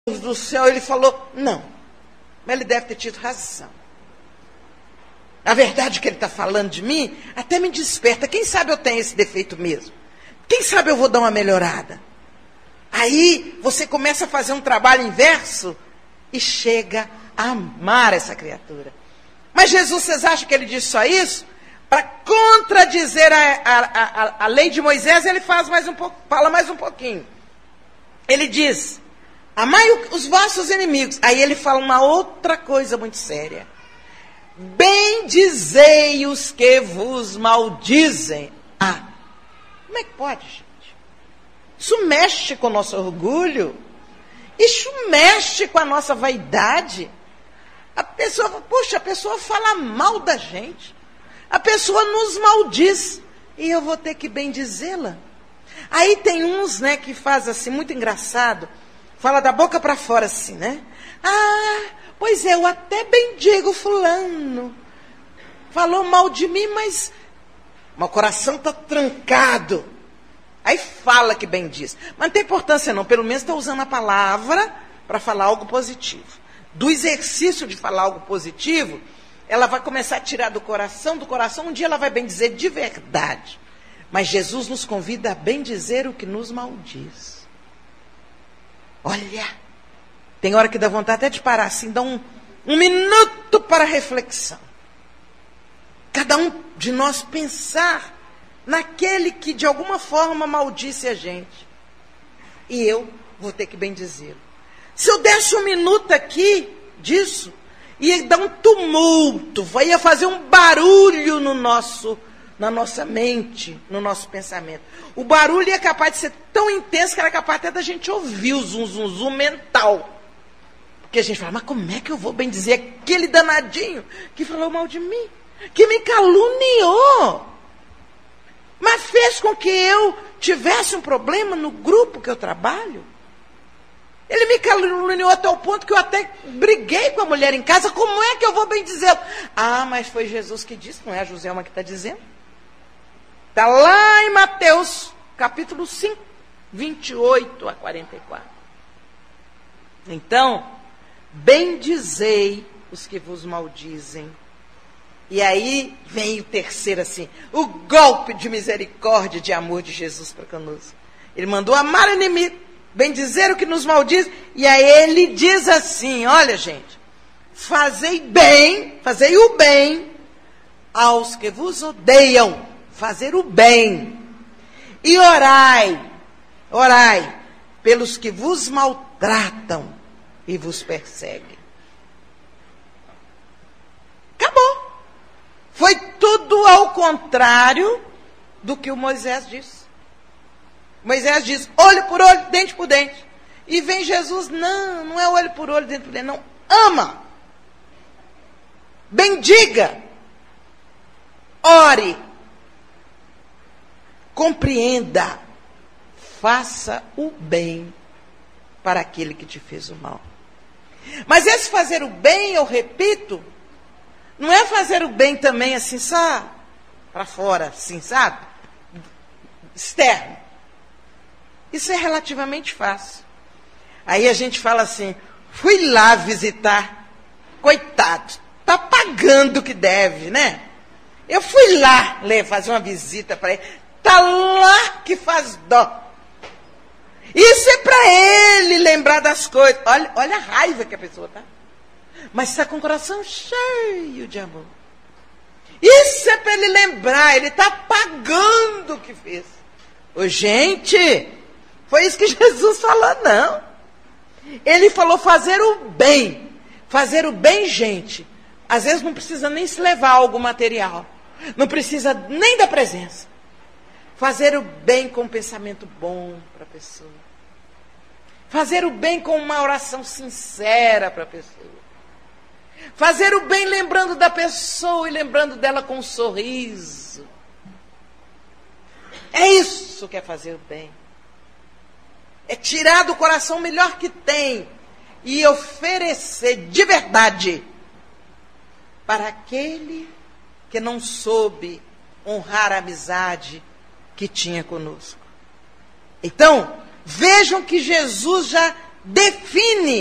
Deus do céu, ele falou, não. Mas ele deve ter tido razão. A verdade que ele está falando de mim até me desperta. Quem sabe eu tenho esse defeito mesmo? Quem sabe eu vou dar uma melhorada? Aí você começa a fazer um trabalho inverso e chega a amar essa criatura. Mas Jesus, vocês acham que ele disse só isso? Para contradizer a lei de Moisés, ele fala mais um pouquinho. Ele diz, amai os vossos inimigos. Aí ele fala uma outra coisa muito séria. Bendizei os que vos maldizem. Ah, como é que pode, gente? Isso mexe com o nosso orgulho. Isso mexe com a nossa vaidade. A pessoa fala mal da gente. A pessoa nos maldiz. E eu vou ter que bendizê-la. Aí tem uns, né, que faz assim, muito engraçado. Fala da boca para fora assim, né? Ah, pois é, eu até bendigo fulano. Falou mal de mim, mas meu coração está trancado. Aí fala que bendiz. Mas não tem importância não, pelo menos está usando a palavra para falar algo positivo. Do exercício de falar algo positivo, ela vai começar a tirar do coração, um dia ela vai bendizer de verdade. Mas Jesus nos convida a bendizer o que nos maldiz. Olha, tem hora que dá vontade até de parar assim, dá um minuto para reflexão. Cada um de nós pensar naquele que de alguma forma maldisse a gente. E eu vou ter que bendizê-lo. Se eu desse um minuto aqui disso, ia dar um tumulto, ia fazer um barulho na nossa mente, no nosso pensamento. O barulho é capaz de ser tão intenso que era capaz até da gente ouvir o zum, zum, zum mental. Porque a gente fala, mas como é que eu vou bendizer aquele danadinho que falou mal de mim? Que me caluniou? Mas fez com que eu tivesse um problema no grupo que eu trabalho? Ele me caluniou até o ponto que eu até briguei com a mulher em casa. Como é que eu vou bendizê-lo? Ah, mas foi Jesus que disse, não é a Joselma que está dizendo? Está lá em Mateus, capítulo 5, 28 a 44. Então, bendizei os que vos maldizem. E aí vem o terceiro assim, o golpe de misericórdia e de amor de Jesus para conosco. Ele mandou amar o inimigo, bendizer o que nos maldiz. E aí ele diz assim, olha gente, fazei o bem aos que vos odeiam. Fazer o bem. E orai pelos que vos maltratam e vos perseguem. Acabou. Foi tudo ao contrário do que o Moisés disse. Moisés diz, olho por olho, dente por dente. E vem Jesus, não é olho por olho, dente por dente, não. Ama. Bendiga. Ore. Compreenda. Faça o bem para aquele que te fez o mal. Mas esse fazer o bem, eu repito, não é fazer o bem também assim, só para fora, assim, sabe? Externo. Isso é relativamente fácil. Aí a gente fala assim, fui lá visitar, coitado, está pagando o que deve, né? Eu fui lá fazer uma visita para ele, está lá que faz dó. Isso é para ele lembrar das coisas. Olha a raiva que a pessoa está. Mas está com o coração cheio de amor. Isso é para ele lembrar, ele está pagando o que fez. Ô, gente, foi isso que Jesus falou, não. Ele falou fazer o bem. Fazer o bem, gente, às vezes não precisa nem se levar algo material. Não precisa nem da presença. Fazer o bem com um pensamento bom para a pessoa. Fazer o bem com uma oração sincera para a pessoa. Fazer o bem lembrando da pessoa e lembrando dela com um sorriso. É isso que é fazer o bem. É tirar do coração o melhor que tem e oferecer de verdade para aquele que não soube honrar a amizade que tinha conosco. Então, vejam que Jesus já define